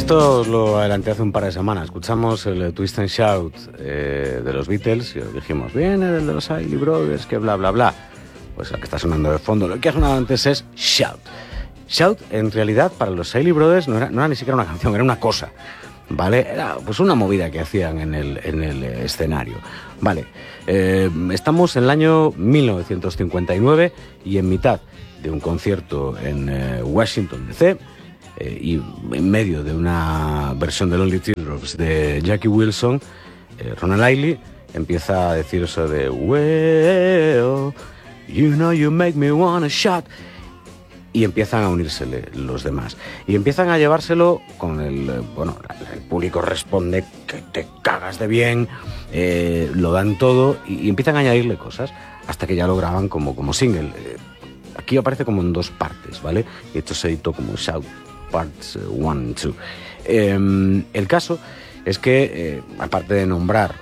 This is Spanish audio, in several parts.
Esto lo adelanté hace un par de semanas. Escuchamos el Twist and Shout de los Beatles y os dijimos, viene de los Isley Brothers, que bla, bla, bla. Pues la que está sonando de fondo, lo que ha sonado antes es Shout. Shout, en realidad, para los Isley Brothers no era ni siquiera una canción, era una cosa, ¿vale? Era pues una movida que hacían en el escenario, ¿vale? Estamos en el año 1959 y en mitad de un concierto en Washington, D.C., y en medio de una versión de Lonely Teardrops de Jackie Wilson, Ronald Isley empieza a decir eso de well, you know you make me wanna shout, y empiezan a unírsele los demás y empiezan a llevárselo con el público responde que te cagas de bien, lo dan todo y empiezan a añadirle cosas hasta que ya lo graban como single. Aquí aparece como en dos partes, ¿vale? Y esto se editó como Shout Parts 1 and 2. El caso es que, aparte de nombrar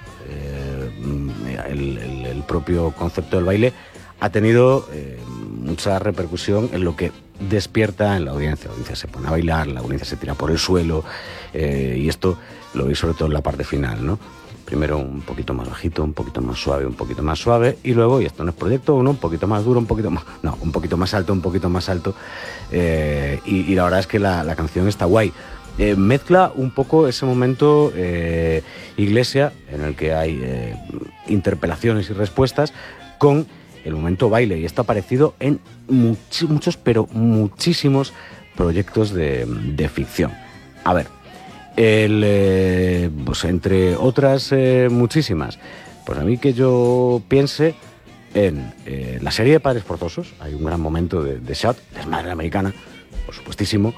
el propio concepto del baile, ha tenido mucha repercusión en lo que despierta en la audiencia. La audiencia se pone a bailar, la audiencia se tira por el suelo, y esto lo veis sobre todo en la parte final, ¿no? Primero un poquito más bajito, un poquito más suave, y luego, y esto no es proyecto uno, un poquito más duro, un poquito más alto, y la verdad es que la canción está guay. Mezcla un poco ese momento iglesia, en el que hay interpelaciones y respuestas, con el momento baile, y esto ha aparecido en muchos, pero muchísimos proyectos de ficción. A ver, pues entre otras muchísimas, pues a mí que yo piense en la serie de Padres Forzosos, hay un gran momento de Shout, desmadre americana, por supuestísimo,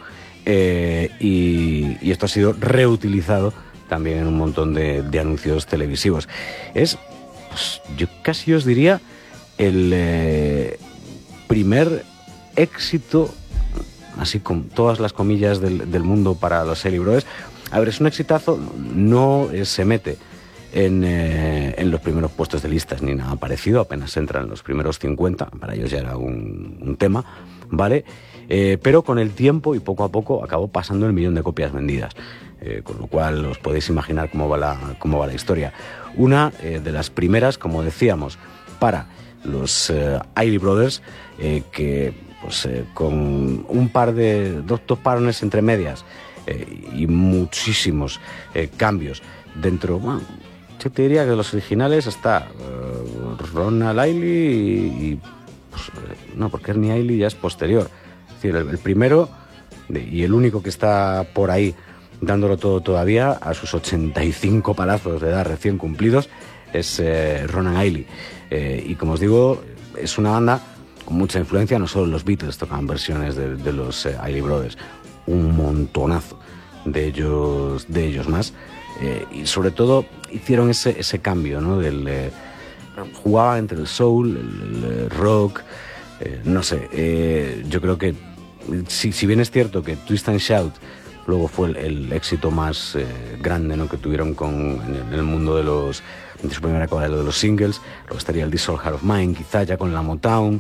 y esto ha sido reutilizado también en un montón de anuncios televisivos. Es, pues, yo casi os diría, el primer éxito, así con todas las comillas del mundo, para los Isley Brothers. A ver, es un exitazo, no se mete en los primeros puestos de listas ni nada parecido, apenas entra en los primeros 50, para ellos ya era un tema, ¿vale? Pero con el tiempo y poco a poco acabó pasando el 1.000.000 de copias vendidas, con lo cual os podéis imaginar cómo va la historia. Una de las primeras, como decíamos, para los Isley Brothers, que pues con un par de dos parones entre medias, y muchísimos cambios dentro, bueno, yo te diría que de los originales está Ronald Isley y pues, no, porque Ernie Isley ya es posterior. Es decir, el primero y el único que está por ahí dándolo todo todavía a sus 85 palazos de edad recién cumplidos es Ronald Isley, y como os digo, es una banda con mucha influencia. No solo los Beatles tocan versiones de los Isley Brothers, un montonazo de ellos más, y sobre todo hicieron ese cambio, ¿no? Jugaban entre el soul, el rock, no sé, yo creo que si bien es cierto que Twist and Shout luego fue el éxito más grande, ¿no?, que tuvieron en el mundo de su primera época, de los singles, luego estaría el This Old Heart of Mine, quizá ya con la Motown,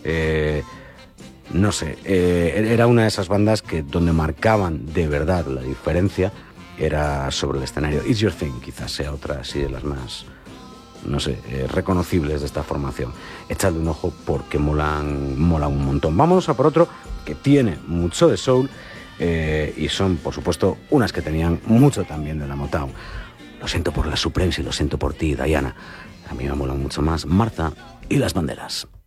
no sé, era una de esas bandas que donde marcaban de verdad la diferencia era sobre el escenario. It's Your Thing quizás sea otra así de las más, no sé, reconocibles de esta formación. Echadle un ojo porque mola un montón. Vámonos a por otro que tiene mucho de soul, y son, por supuesto, unas que tenían mucho también de la Motown. Lo siento por la Supremes y lo siento por ti, Diana. A mí me mola mucho más Martha y las Banderas.